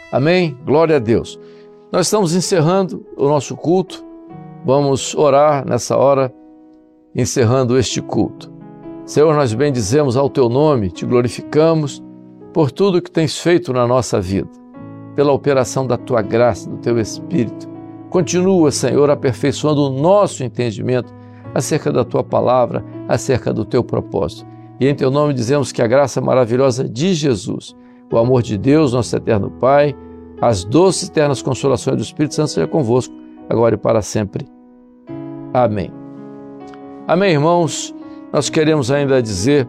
Amém? Glória a Deus. Nós estamos encerrando o nosso culto. Vamos orar nessa hora, encerrando este culto. Senhor, nós bendizemos ao Teu nome, Te glorificamos por tudo que Tens feito na nossa vida, pela operação da Tua graça, do Teu Espírito. Continua, Senhor, aperfeiçoando o nosso entendimento acerca da Tua palavra, acerca do Teu propósito. E em Teu nome dizemos que a graça maravilhosa de Jesus, o amor de Deus, nosso eterno Pai, as doces e eternas consolações do Espírito Santo seja convosco, agora e para sempre. Amém. Amém, irmãos. Nós queremos ainda dizer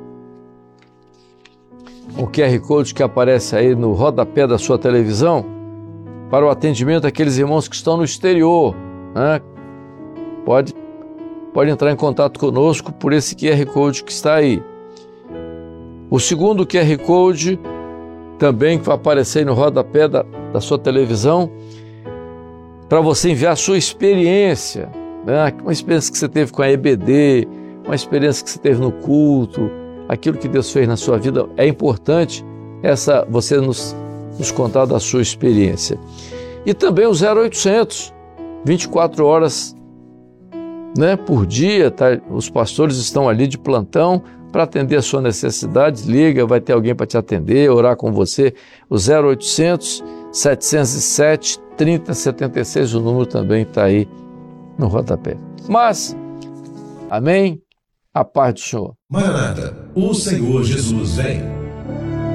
o QR Code que aparece aí no rodapé da sua televisão para o atendimento daqueles irmãos que estão no exterior, né? Pode entrar em contato conosco por esse QR Code que está aí. O segundo QR Code também vai aparecer aí no rodapé da sua televisão para você enviar a sua experiência, né? Uma experiência que você teve com a EBD, uma experiência que você teve no culto, aquilo que Deus fez na sua vida. É importante você nos contar da sua experiência. E também o 0800, 24 horas, né, por dia, tá? Os pastores estão ali de plantão para atender a sua necessidade. Liga, vai ter alguém para te atender, orar com você. O 0800 707 3076, o número também está aí no rodapé. Mas, amém? A paz do Senhor. Maranata, o Senhor Jesus vem.